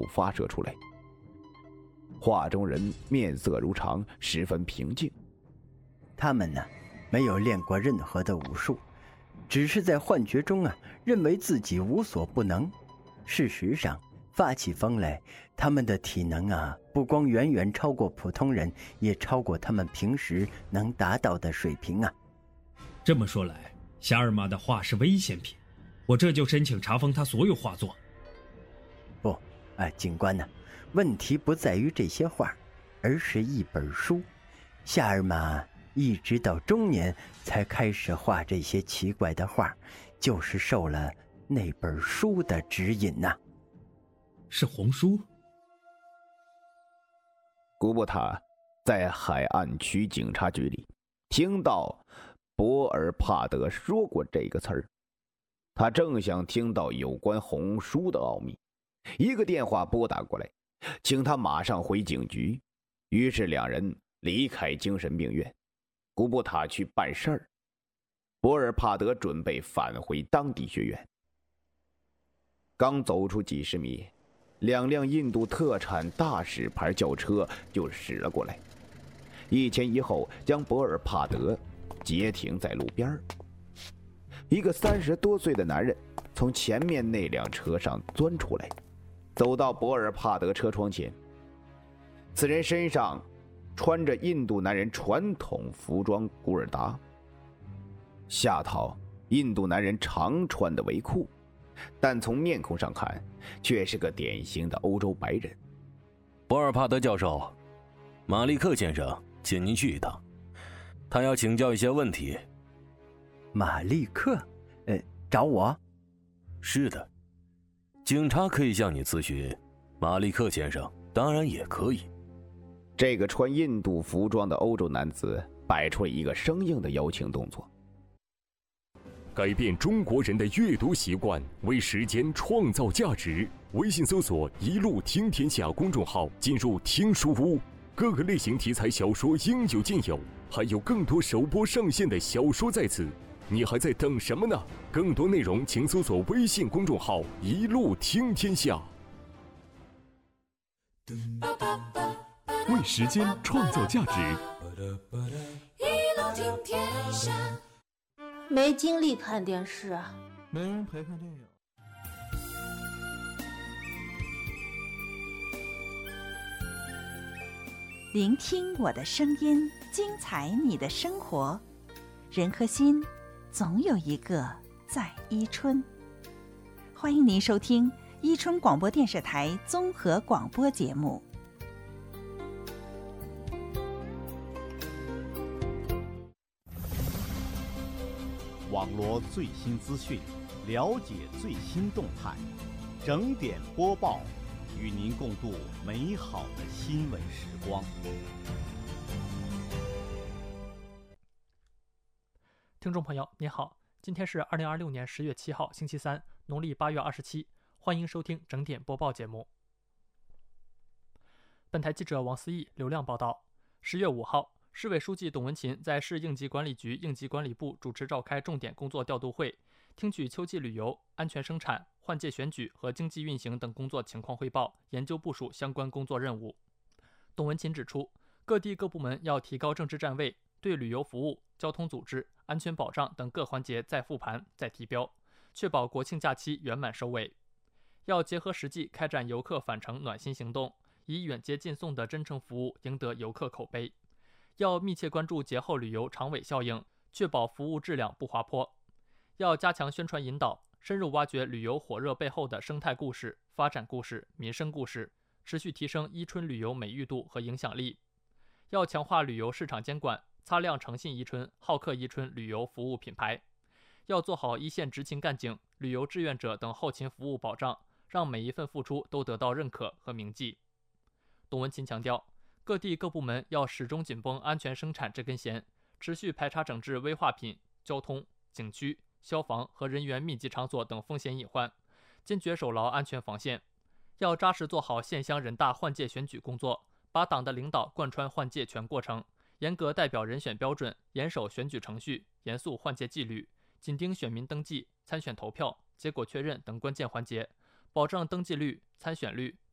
发射出来。画中人面色如常，十分平静。 他们呢，没有练过任何的武术，只是在幻觉中认为自己无所不能。事实上，发起疯来，他们的体能不光远远超过普通人，也超过他们平时能达到的水平啊。 这么说来，夏尔玛的画是危险品，我这就申请查封他所有画作。 不，警官呢，问题不在于这些画，而是一本书。夏尔玛一直到中年才开始画这些奇怪的画，就是受了那本书的指引呐。 是红书？ 古布塔在海岸区警察局里听到博尔帕德说过这个词儿，他正想听到有关红书的奥秘，一个电话拨打过来，请他马上回警局。于是两人离开精神病院，古布塔去办事儿，博尔帕德准备返回当地学院。刚走出几十米，两辆印度特产大使牌轿车就驶了过来，一前一后将博尔帕德截停在路边。一个30多岁的男人从前面那辆车上钻出来，走到博尔帕德车窗前。此人身上穿着印度男人传统服装古尔达，下套印度男人常穿的围裤，但从面孔上看却是个典型的欧洲白人。 博尔帕德教授，马利克先生请您去一趟，他要请教一些问题。 马利克？找我？ 是的，警察可以向你咨询，马利克先生当然也可以。 这个穿印度服装的欧洲男子摆出了一个生硬的邀请动作。 改变中国人的阅读习惯，为时间创造价值。微信搜索“一路听天下”公众号，进入听书屋，各个类型题材小说应有尽有，还有更多首播上线的小说在此，你还在等什么呢？更多内容请搜索微信公众号“一路听天下”。为时间创造价值， 一路听天下。没精力看电视， 没人陪看电影。 聆听我的声音，精彩你的生活。人和心，总有一个在伊春。欢迎您收听伊春广播电视台综合广播节目。 网罗最新资讯，了解最新动态，整点播报，与您共度美好的新闻时光。 听众朋友，您好，今天是2026年10月7号，星期三，农历8月27，欢迎收听整点播报节目。本台记者王思义、刘亮报道，10月5号。市委书记董文勤在市应急管理局应急管理部主持召开重点工作调度会，听取秋季旅游、安全生产、换届选举和经济运行等工作情况汇报，研究部署相关工作任务。董文勤指出，各地各部门要提高政治站位，对旅游服务、交通组织、安全保障等各环节再复盘、再提标，确保国庆假期圆满收尾。要结合实际开展游客返程暖心行动，以远接近送的真诚服务赢得游客口碑。要密切关注节后旅游长尾效应，确保服务质量不滑坡。要加强宣传引导，深入挖掘旅游火热背后的生态故事、发展故事、民生故事，持续提升伊春旅游美誉度和影响力。要强化旅游市场监管，擦亮诚信伊春、好客伊春旅游服务品牌。要做好一线执勤干警、旅游志愿者等后勤服务保障，让每一份付出都得到认可和铭记。董文勤强调，各地各部门要始终紧绷安全生产这根弦，持续排查整治危化品、交通、景区、消防和人员密集场所等风险隐患，坚决守牢安全防线。要扎实做好县乡人大换届选举工作，把党的领导贯穿换届全过程，严格代表人选标准，严守选举程序，严肃换届纪律，紧盯选民登记、参选投票、结果确认等关键环节，保证登记率、参选率、